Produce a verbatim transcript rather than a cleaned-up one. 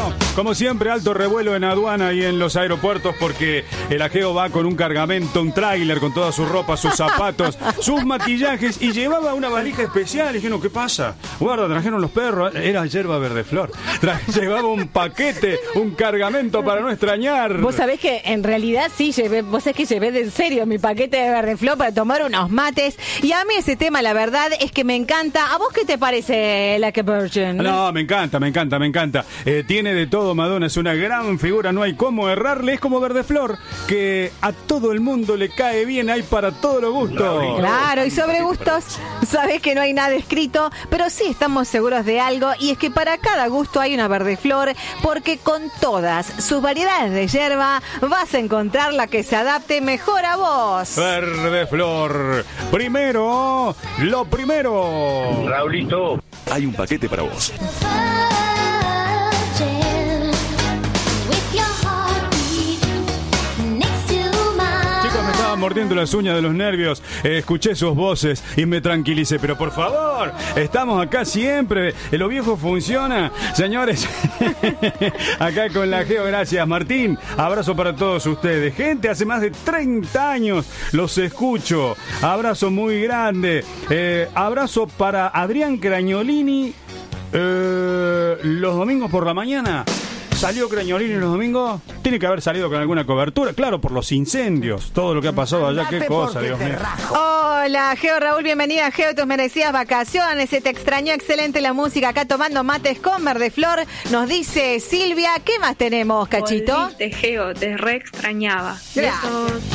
Bueno, como siempre, alto revuelo en aduana y en los aeropuertos porque el Ageo va con un cargamento, un tráiler con toda su ropa, sus zapatos, sus maquillajes y llevaba una valija especial. Y dije, no, ¿qué pasa? Guarda, trajeron los perros. Era yerba verde flor. Tra- llevaba un paquete, un cargamento para no extrañar. Vos sabés que en realidad sí, llevé, vos sabés que llevé de en serio mi paquete de verde flor para tomar unos mates. Y a mí ese tema, la verdad, es que me encanta. ¿A vos qué te parece la que Virgin? No, me encanta, me encanta, me encanta. Eh, tiene de todo Madonna, es una gran figura, no hay cómo errarle. Es como Verde Flor, que a todo el mundo le cae bien, hay para todos los gustos. Claro, y sobre gustos, sabés que no hay nada escrito, pero sí estamos seguros de algo, y es que para cada gusto hay una Verde Flor, porque con todas sus variedades de yerba vas a encontrar la que se adapte mejor a vos. Verde Flor, primero, lo primero. Raulito, Hay un paquete para vos. Chicos, me estaban mordiendo las uñas de los nervios, eh, escuché sus voces y me tranquilicé, pero por favor, estamos acá siempre, eh, lo viejo funciona, señores. Acá con la Geo, gracias Martín, abrazo para todos ustedes. Gente, hace más de treinta años los escucho, abrazo muy grande, eh, abrazo para Adrián Cragnolini, eh, los domingos por la mañana. ¿Salió Cragnolini los domingos? Tiene que haber salido con alguna cobertura, claro, por los incendios, todo lo que ha pasado allá, qué cosa, Dios mío. Hola, Geo Raúl, bienvenida, Geo, tus merecidas vacaciones, se te extrañó, excelente la música, acá tomando mates con Verde Flor, nos dice Silvia, ¿qué más tenemos, Cachito? Volviste, Geo, te re extrañaba. Gracias. Besos.